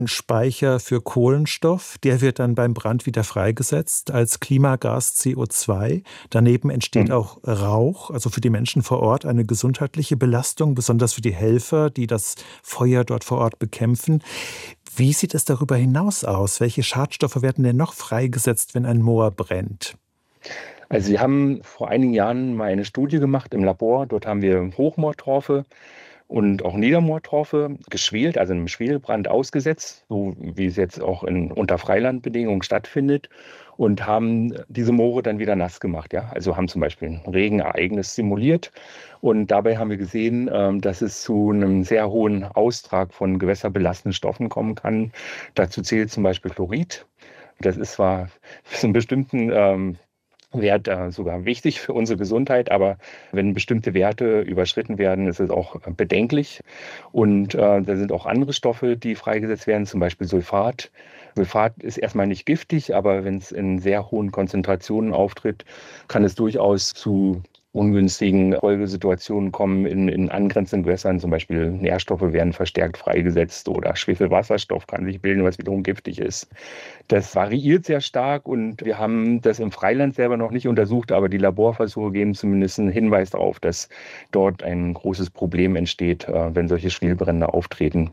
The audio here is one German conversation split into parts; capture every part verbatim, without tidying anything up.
ein Speicher für Kohlenstoff. Der wird dann beim Brand wieder freigesetzt als Klimagas C O zwei. Daneben entsteht Mhm. auch Rauch, also für die Menschen vor Ort eine gesundheitliche Belastung, besonders für die Helfer, die das Feuer dort vor Ort bekämpfen. Wie sieht es darüber hinaus aus? Welche Schadstoffe werden denn noch freigesetzt, wenn ein Moor brennt? Also wir haben vor einigen Jahren mal eine Studie gemacht im Labor. Dort haben wir Hochmoortorfe und auch Niedermoortorfe geschwelt, also einem Schwelbrand ausgesetzt, so wie es jetzt auch in unter Freilandbedingungen stattfindet, und haben diese Moore dann wieder nass gemacht. Ja? Also haben zum Beispiel ein Regenereignis simuliert, und dabei haben wir gesehen, ähm, dass es zu einem sehr hohen Austrag von gewässerbelastenden Stoffen kommen kann. Dazu zählt zum Beispiel Chlorid. Das ist zwar für einen bestimmten ähm, Wert äh, sogar wichtig für unsere Gesundheit, aber wenn bestimmte Werte überschritten werden, ist es auch äh, bedenklich. Und äh, da sind auch andere Stoffe, die freigesetzt werden, zum Beispiel Sulfat. Sulfat ist erstmal nicht giftig, aber wenn es in sehr hohen Konzentrationen auftritt, kann es durchaus zu ungünstigen Folgesituationen kommen in, in angrenzenden Gewässern. Zum Beispiel Nährstoffe werden verstärkt freigesetzt oder Schwefelwasserstoff kann sich bilden, was wiederum giftig ist. Das variiert sehr stark, und wir haben das im Freiland selber noch nicht untersucht, aber die Laborversuche geben zumindest einen Hinweis darauf, dass dort ein großes Problem entsteht, äh, wenn solche Schwelbrände auftreten.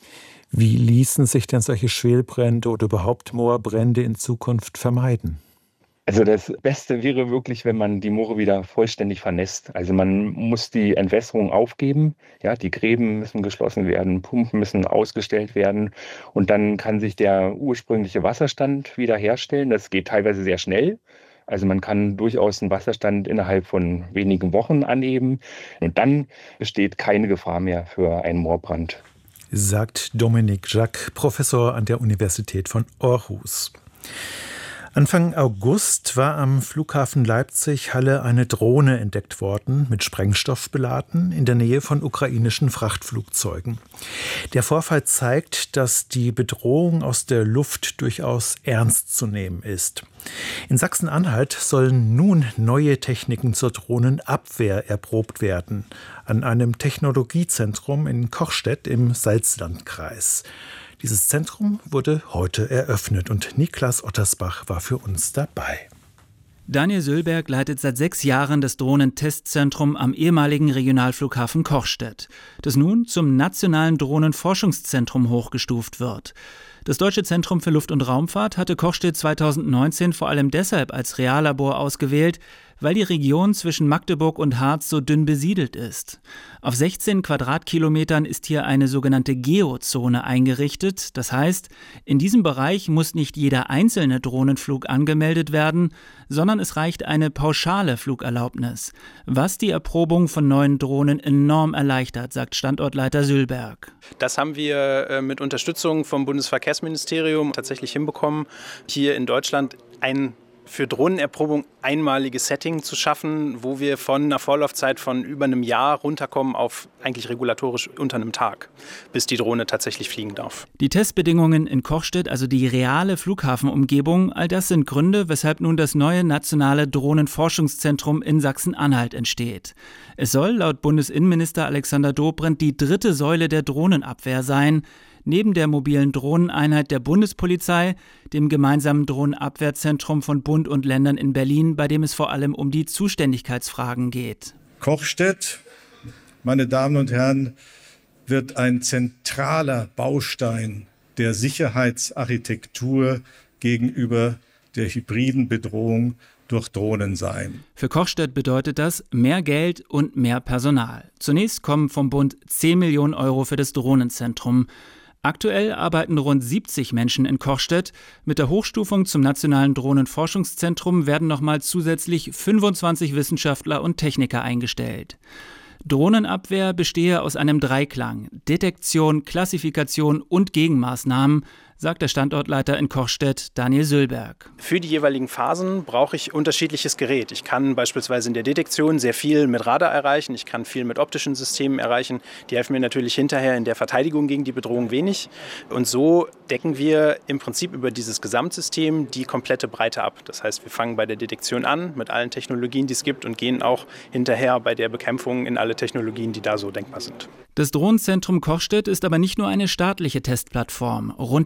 Wie ließen sich denn solche Schwelbrände oder überhaupt Moorbrände in Zukunft vermeiden? Also das Beste wäre wirklich, wenn man die Moore wieder vollständig vernässt. Also man muss die Entwässerung aufgeben. Ja, die Gräben müssen geschlossen werden, Pumpen müssen ausgestellt werden, und dann kann sich der ursprüngliche Wasserstand wiederherstellen. Das geht teilweise sehr schnell. Also man kann durchaus einen Wasserstand innerhalb von wenigen Wochen anheben, und dann besteht keine Gefahr mehr für einen Moorbrand. Sagt Dominik Jack, Professor an der Universität von Aarhus. Anfang August war am Flughafen Leipzig-Halle eine Drohne entdeckt worden, mit Sprengstoff beladen, in der Nähe von ukrainischen Frachtflugzeugen. Der Vorfall zeigt, dass die Bedrohung aus der Luft durchaus ernst zu nehmen ist. In Sachsen-Anhalt sollen nun neue Techniken zur Drohnenabwehr erprobt werden, an einem Technologiezentrum in Kochstedt im Salzlandkreis. Dieses Zentrum wurde heute eröffnet, und Niklas Ottersbach war für uns dabei. Daniel Sülberg leitet seit sechs Jahren das Drohnentestzentrum am ehemaligen Regionalflughafen Kochstedt, das nun zum nationalen Drohnenforschungszentrum hochgestuft wird. Das Deutsche Zentrum für Luft- und Raumfahrt hatte Kochstedt zweitausendneunzehn vor allem deshalb als Reallabor ausgewählt, weil die Region zwischen Magdeburg und Harz so dünn besiedelt ist. Auf sechzehn Quadratkilometern ist hier eine sogenannte Geozone eingerichtet. Das heißt, in diesem Bereich muss nicht jeder einzelne Drohnenflug angemeldet werden, sondern es reicht eine pauschale Flugerlaubnis, was die Erprobung von neuen Drohnen enorm erleichtert, sagt Standortleiter Sülberg. Das haben wir äh, mit Unterstützung vom Bundesverkehrsministerium tatsächlich hinbekommen, hier in Deutschland ein für Drohnenerprobung einmaliges Setting zu schaffen, wo wir von einer Vorlaufzeit von über einem Jahr runterkommen auf eigentlich regulatorisch unter einem Tag, bis die Drohne tatsächlich fliegen darf. Die Testbedingungen in Kochstedt, also die reale Flughafenumgebung, all das sind Gründe, weshalb nun das neue nationale Drohnenforschungszentrum in Sachsen-Anhalt entsteht. Es soll laut Bundesinnenminister Alexander Dobrindt die dritte Säule der Drohnenabwehr sein, neben der mobilen Drohneneinheit der Bundespolizei, dem gemeinsamen Drohnenabwehrzentrum von Bund und Ländern in Berlin, bei dem es vor allem um die Zuständigkeitsfragen geht. Kochstedt, meine Damen und Herren, wird ein zentraler Baustein der Sicherheitsarchitektur gegenüber der hybriden Bedrohung durch Drohnen sein. Für Kochstedt bedeutet das mehr Geld und mehr Personal. Zunächst kommen vom Bund zehn Millionen Euro für das Drohnenzentrum. Aktuell arbeiten rund siebzig Menschen in Kochstedt. Mit der Hochstufung zum Nationalen Drohnenforschungszentrum werden nochmal zusätzlich fünfundzwanzig Wissenschaftler und Techniker eingestellt. Drohnenabwehr bestehe aus einem Dreiklang: Detektion, Klassifikation und Gegenmaßnahmen, sagt der Standortleiter in Kochstedt, Daniel Sülberg. Für die jeweiligen Phasen brauche ich unterschiedliches Gerät. Ich kann beispielsweise in der Detektion sehr viel mit Radar erreichen, ich kann viel mit optischen Systemen erreichen. Die helfen mir natürlich hinterher in der Verteidigung gegen die Bedrohung wenig. Und so decken wir im Prinzip über dieses Gesamtsystem die komplette Breite ab. Das heißt, wir fangen bei der Detektion an mit allen Technologien, die es gibt, und gehen auch hinterher bei der Bekämpfung in alle Technologien, die da so denkbar sind. Das Drohnenzentrum Kochstedt ist aber nicht nur eine staatliche Testplattform. Rund